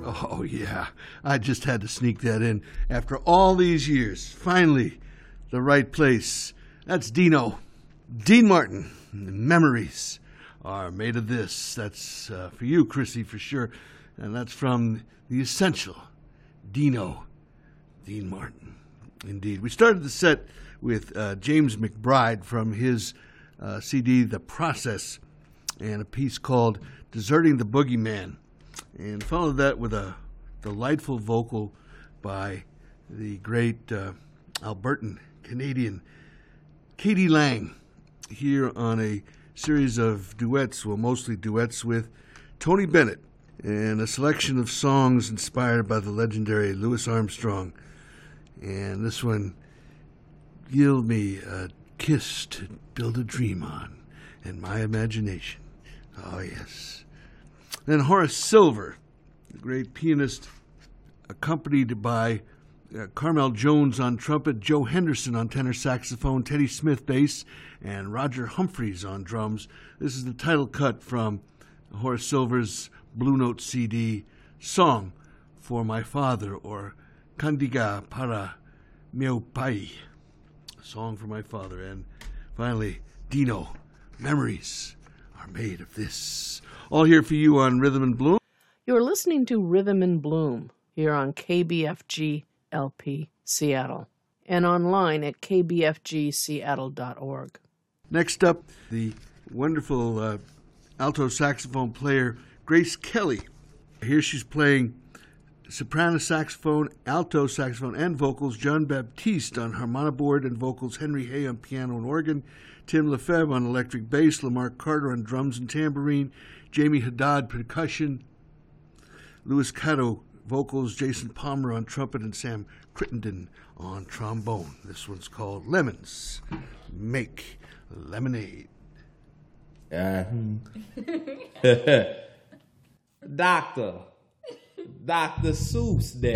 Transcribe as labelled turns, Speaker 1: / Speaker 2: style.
Speaker 1: Oh, yeah. I just had to sneak that in. After all these years, finally, the right place. That's Dino. Dean Martin. Memories are made of this. That's for you, Chrissy, for sure. And that's from the essential Dino. Dean Martin. Indeed. We started the set with James McBride from his CD, The Process, and a piece called Deserting the Boogeyman. And followed that with a delightful vocal by the great Albertan Canadian Katie Lang, here on a series of duets, well, mostly duets with Tony Bennett, and a selection of songs inspired by the legendary Louis Armstrong. And this one, Yield Me a Kiss to Build a Dream On, and My Imagination. Oh, yes. Then Horace Silver, the great pianist, accompanied by Carmel Jones on trumpet, Joe Henderson on tenor saxophone, Teddy Smith bass, and Roger Humphreys on drums. This is the title cut from Horace Silver's Blue Note CD, Song for My Father, or Candiga para Meu Pai, Song for My Father. And finally, Dino, Memories are made of this. All here for you on Rhythm and Bloom.
Speaker 2: You're listening to Rhythm and Bloom here on KBFG LP Seattle and online at kbfgseattle.org.
Speaker 1: Next up, the wonderful alto saxophone player Grace Kelly. Here she's playing soprano saxophone, alto saxophone, and vocals. John Baptiste on harmonica and vocals. Henry Hay on piano and organ. Tim Lefebvre on electric bass. Lamar Carter on drums and tambourine. Jamie Haddad percussion. Louis Cato vocals. Jason Palmer on trumpet, and Sam Crittenden on trombone. This one's called Lemons Make Lemonade.
Speaker 3: Dr. Seuss there.